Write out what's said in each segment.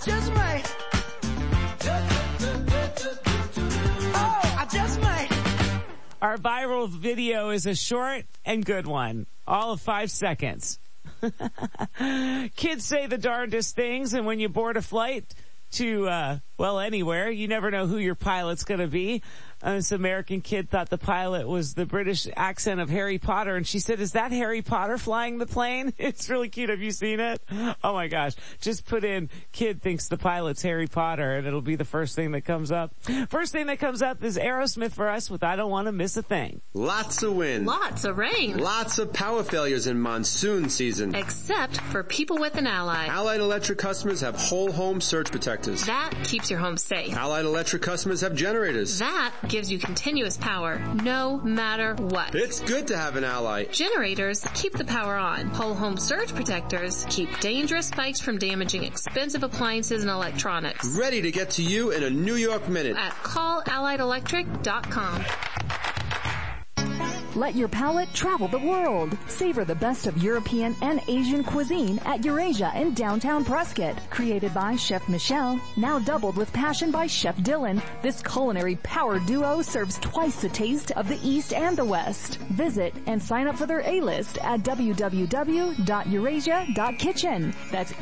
just might. Oh, I just might. Our viral video is a short and good one. All of 5 seconds. Kids say the darndest things, and when you board a flight to, anywhere, you never know who your pilot's gonna be. This American kid thought the pilot was the British accent of Harry Potter, and she said, is that Harry Potter flying the plane? It's really cute. Have you seen it? Oh my gosh. Just put in, kid thinks the pilot's Harry Potter, and it'll be the first thing that comes up. First thing that comes up is Aerosmith for us with I Don't Want to Miss a Thing. Lots of wind. Lots of rain. Lots of power failures in monsoon season. Except for people with an Allied. Allied Electric customers have whole home surge protectors. That keeps your home safe. Allied Electric customers have generators. That gives you continuous power, no matter what. It's good to have an Allied. Generators keep the power on. Whole home surge protectors keep dangerous spikes from damaging expensive appliances and electronics. Ready to get to you in a New York minute. At callallied.electric.com. Let your palate travel the world. Savor the best of European and Asian cuisine at Eurasia in downtown Prescott. Created by Chef Michelle, now doubled with passion by Chef Dylan, this culinary power duo serves twice the taste of the East and the West. Visit and sign up for their A-list at www.eurasia.kitchen. That's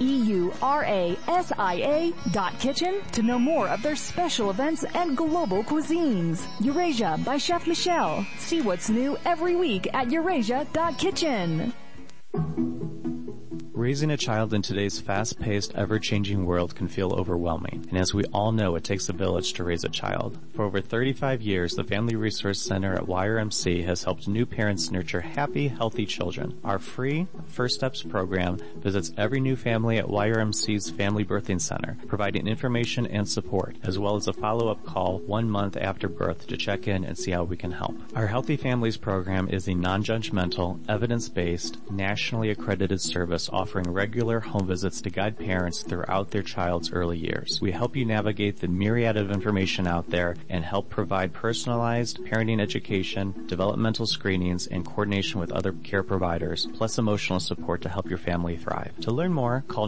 EURASIA.kitchen to know more of their special events and global cuisines. Eurasia by Chef Michelle. See what's new every week at Eurasia.kitchen. Raising a child in today's fast-paced, ever-changing world can feel overwhelming. And as we all know, it takes a village to raise a child. For over 35 years, the Family Resource Center at YRMC has helped new parents nurture happy, healthy children. Our free First Steps program visits every new family at YRMC's Family Birthing Center, providing information and support, as well as a follow-up call 1 month after birth to check in and see how we can help. Our Healthy Families program is a non-judgmental, evidence-based, nationally accredited service offering regular home visits to guide parents throughout their child's early years. We help you navigate the myriad of information out there and help provide personalized parenting education, developmental screenings, and coordination with other care providers, plus emotional support to help your family thrive. To learn more, call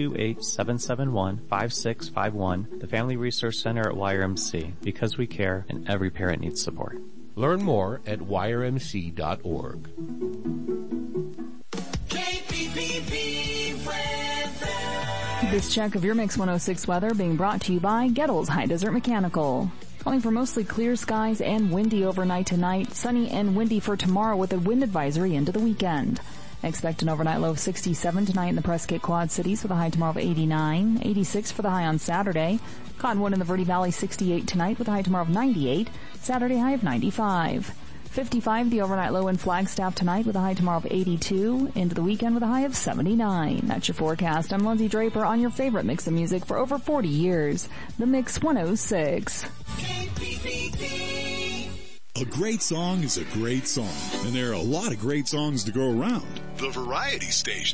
928-771-5651, the Family Resource Center at YRMC, because we care and every parent needs support. Learn more at yrmc.org. This check of your Mix 106 weather being brought to you by Gettles High Desert Mechanical. Calling for mostly clear skies and windy overnight tonight. Sunny and windy for tomorrow with a wind advisory into the weekend. Expect an overnight low of 67 tonight in the Prescott Quad Cities with a high tomorrow of 89. 86 for the high on Saturday. Cottonwood in the Verde Valley 68 tonight with a high tomorrow of 98. Saturday high of 95. 55 the overnight low in Flagstaff tonight with a high tomorrow of 82. Into the weekend with a high of 79. That's your forecast. I'm Lindsay Draper on your favorite mix of music for over 40 years. The Mix 106. A great song is a great song, and there are a lot of great songs to go around. The Variety Station.